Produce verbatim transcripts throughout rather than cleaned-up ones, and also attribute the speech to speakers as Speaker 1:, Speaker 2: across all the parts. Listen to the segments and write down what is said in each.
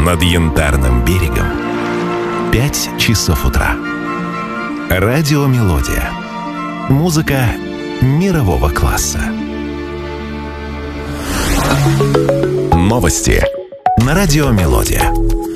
Speaker 1: над Янтарным берегом пять часов утра. Радио «Мелодия». Музыка мирового класса. Новости на радио «Мелодия».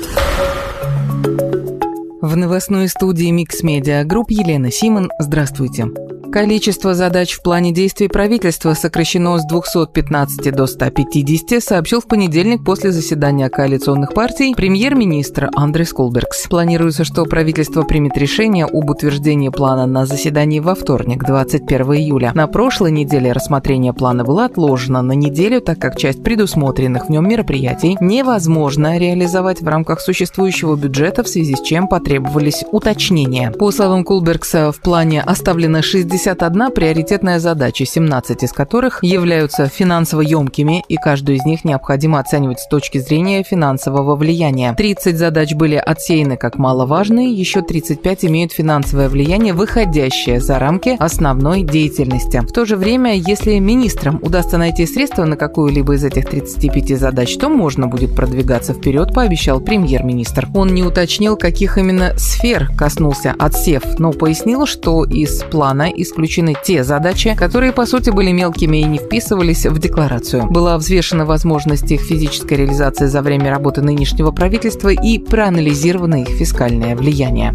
Speaker 2: В новостной студии Микс Медиа Групп Елена Симон. Здравствуйте. Количество задач в плане действий правительства сокращено с двухсот пятнадцати до ста пятидесяти, сообщил в понедельник после заседания коалиционных партий премьер-министр Андрис Кулбергс. Планируется, что правительство примет решение об утверждении плана на заседании во вторник, двадцать первого июля. На прошлой неделе рассмотрение плана было отложено на неделю, так как часть предусмотренных в нем мероприятий невозможно реализовать в рамках существующего бюджета, в связи с чем потребовались уточнения. По словам Кулбергса, в плане оставлено шестьдесят одна приоритетная задача, семнадцать из которых являются финансово емкими, и каждую из них необходимо оценивать с точки зрения финансового влияния. тридцать задач были отсеяны как маловажные, еще тридцать пять имеют финансовое влияние, выходящее за рамки основной деятельности. В то же время, если министрам удастся найти средства на какую-либо из этих тридцати пяти задач, то можно будет продвигаться вперед, пообещал премьер-министр. Он не уточнил, каких именно сфер коснулся отсев, но пояснил, что из плана из исключены те задачи, которые, по сути, были мелкими и не вписывались в декларацию. Была взвешена возможность их физической реализации за время работы нынешнего правительства и проанализировано их фискальное влияние.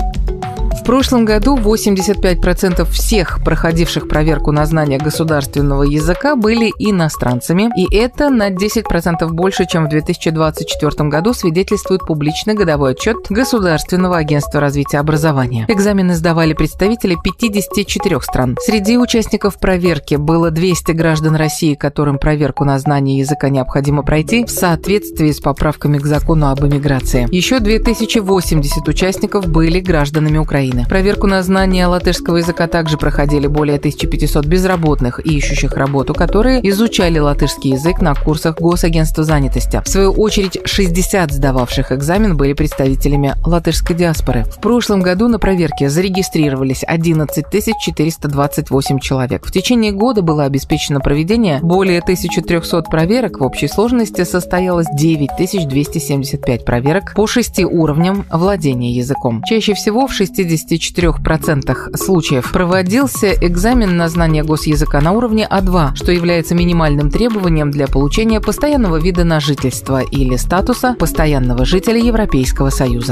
Speaker 2: В прошлом году восемьдесят пять процентов всех проходивших проверку на знание государственного языка были иностранцами, и это на десять процентов больше, чем в две тысячи двадцать четвёртом году, свидетельствует публичный годовой отчет Государственного агентства развития образования. Экзамены сдавали представители пятидесяти четырёх стран. Среди участников проверки было двести граждан России, которым проверку на знание языка необходимо пройти в соответствии с поправками к закону об иммиграции. Еще две тысячи восемьдесят участников были гражданами Украины. Проверку на знание латышского языка также проходили более тысячи пятисот безработных и ищущих работу, которые изучали латышский язык на курсах Госагентства занятости. В свою очередь, шестьдесят сдававших экзамен были представителями латышской диаспоры. В прошлом году на проверке зарегистрировались одиннадцать тысяч четыреста двадцать восемь человек. В течение года было обеспечено проведение более тысячи трёхсот проверок. В общей сложности состоялось девять тысяч двести семьдесят пять проверок по шести уровням владения языком. Чаще всего в шестидесяти четырёх процентах случаев проводился экзамен на знание госязыка на уровне А два, что является минимальным требованием для получения постоянного вида на жительство или статуса постоянного жителя Европейского Союза.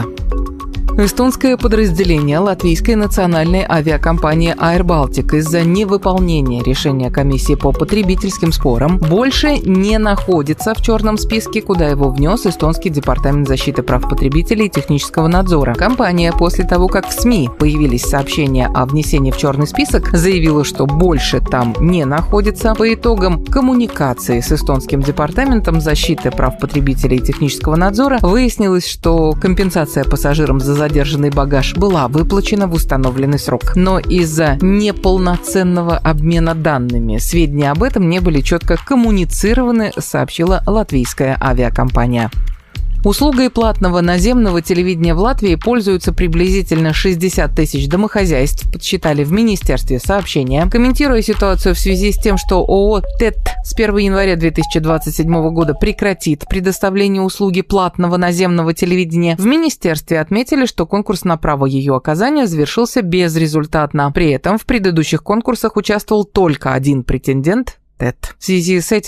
Speaker 2: Эстонское подразделение латвийской национальной авиакомпании Air Baltic из-за невыполнения решения комиссии по потребительским спорам больше не находится в черном списке, куда его внес эстонский департамент защиты прав потребителей и технического надзора. Компания после того, как в СМИ появились сообщения о внесении в черный список, заявила, что больше там не находится. По итогам коммуникации с эстонским департаментом защиты прав потребителей и технического надзора выяснилось, что компенсация пассажирам за задержанный багаж была выплачена в установленный срок. Но из-за неполноценного обмена данными сведения об этом не были четко коммуницированы, сообщила латвийская авиакомпания. Услугой платного наземного телевидения в Латвии пользуются приблизительно шестьдесят тысяч домохозяйств, подсчитали в Министерстве сообщения. Комментируя ситуацию в связи с тем, что ООО ТЭТ с первого января две тысячи двадцать седьмого года прекратит предоставление услуги платного наземного телевидения, в Министерстве отметили, что конкурс на право ее оказания завершился безрезультатно. При этом в предыдущих конкурсах участвовал только один претендент – ТЭТ. В связи с этим